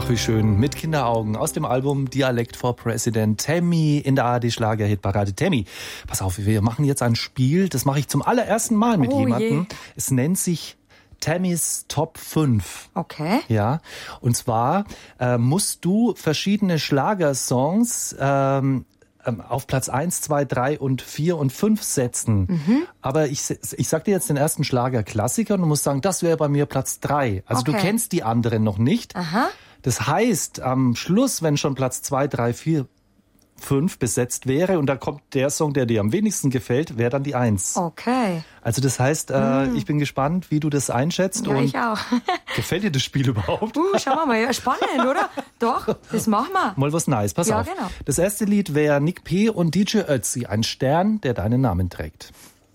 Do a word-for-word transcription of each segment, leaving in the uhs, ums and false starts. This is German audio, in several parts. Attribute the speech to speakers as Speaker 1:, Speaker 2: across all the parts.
Speaker 1: Ach, wie schön. Mit Kinderaugen aus dem Album Dialect for President. Tammy in der A R D-Schlager-Hitparade. Tammy, pass auf, wir machen jetzt ein Spiel. Das mache ich zum allerersten Mal mit
Speaker 2: oh
Speaker 1: jemandem.
Speaker 2: Je.
Speaker 1: Es nennt sich Tammys Top fünf.
Speaker 2: Okay.
Speaker 1: Ja, und zwar äh, musst du verschiedene Schlagersongs ähm, auf Platz eins, zwei, drei und vier und fünf setzen. Mhm. Aber ich, ich sag dir jetzt den ersten Schlagerklassiker und du musst sagen, das wäre bei mir Platz drei. Also
Speaker 2: Okay.
Speaker 1: du kennst die anderen noch nicht.
Speaker 2: Aha.
Speaker 1: Das heißt, am Schluss, wenn schon Platz zwei, drei, vier, fünf besetzt wäre und da kommt der Song, der dir am wenigsten gefällt, wäre dann die eins.
Speaker 2: Okay.
Speaker 1: Also das heißt, äh,
Speaker 2: Mhm.
Speaker 1: ich bin gespannt, wie du das einschätzt.
Speaker 2: Ja,
Speaker 1: und
Speaker 2: ich auch.
Speaker 1: gefällt dir das Spiel überhaupt?
Speaker 2: Uh, schauen wir mal. Ja, spannend, oder? Doch, das machen wir.
Speaker 1: Mal was Nice, pass
Speaker 2: Ja,
Speaker 1: auf.
Speaker 2: genau.
Speaker 1: Das erste Lied wäre Nick P. und D J Ötzi, ein Stern, der deinen Namen trägt.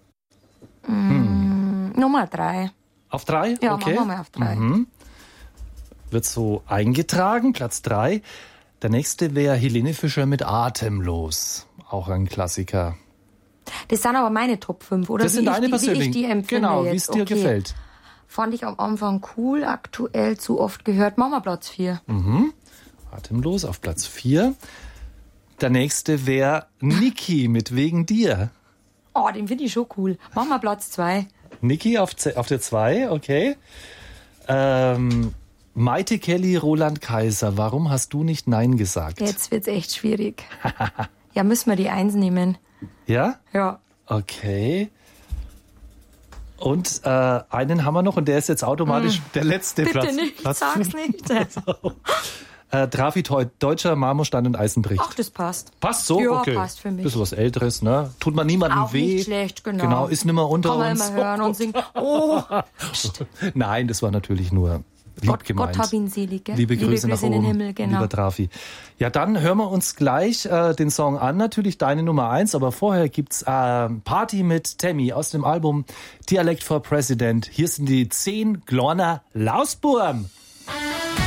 Speaker 2: Mm, Nummer drei.
Speaker 1: Auf drei?
Speaker 2: Ja,
Speaker 1: okay.
Speaker 2: machen wir mal auf drei.
Speaker 1: Mhm. Wird so eingetragen, Platz drei. Der nächste wäre Helene Fischer mit Atemlos. Auch ein Klassiker.
Speaker 2: Das sind aber meine Top fünf, oder?
Speaker 1: Das
Speaker 2: wie
Speaker 1: sind
Speaker 2: ich
Speaker 1: deine
Speaker 2: die, wie
Speaker 1: persönlichen.
Speaker 2: ich die empfinde
Speaker 1: Genau,
Speaker 2: jetzt.
Speaker 1: wie es dir
Speaker 2: Okay.
Speaker 1: gefällt.
Speaker 2: Fand ich am Anfang cool, aktuell zu oft gehört. Machen wir Platz vier.
Speaker 1: Mhm. Atemlos auf Platz vier. Der nächste wäre Niki mit Wegen dir.
Speaker 2: Oh, den finde ich schon cool. Machen wir Platz zwei.
Speaker 1: Niki auf, Z- auf der zwei, okay. Ähm, Maite Kelly, Roland Kaiser, warum hast du nicht Nein gesagt?
Speaker 2: Jetzt wird's echt schwierig. Ja, müssen wir die eins nehmen.
Speaker 1: Ja?
Speaker 2: Ja.
Speaker 1: Okay. Und äh, einen haben wir noch und der ist jetzt automatisch der letzte
Speaker 2: Bitte
Speaker 1: Platz.
Speaker 2: nicht,
Speaker 1: Platz
Speaker 2: sag's
Speaker 1: fünf.
Speaker 2: nicht.
Speaker 1: Äh, Trafit heute, deutscher Marmorstein und Eisenbricht.
Speaker 2: Ach, das passt.
Speaker 1: Passt so?
Speaker 2: Ja,
Speaker 1: Okay.
Speaker 2: passt für mich.
Speaker 1: Bisschen was Älteres, ne? Tut man niemandem
Speaker 2: Auch
Speaker 1: weh.
Speaker 2: nicht schlecht, genau.
Speaker 1: Genau, ist nimmer unter
Speaker 2: Kann man
Speaker 1: uns.
Speaker 2: immer hören und singen. Oh,
Speaker 1: Nein, das war natürlich nur lieb
Speaker 2: Gott,
Speaker 1: gemeint.
Speaker 2: Gott hab ihn selig, gell?
Speaker 1: Liebe Grüße, nach
Speaker 2: in
Speaker 1: oben,
Speaker 2: den Himmel, genau.
Speaker 1: lieber Trafi. Ja, dann hören wir uns gleich äh, den Song an. Natürlich deine Nummer eins, aber vorher gibt's äh, Party mit Tammy aus dem Album Dialect for President. Hier sind die zehn Glorner Lausburm.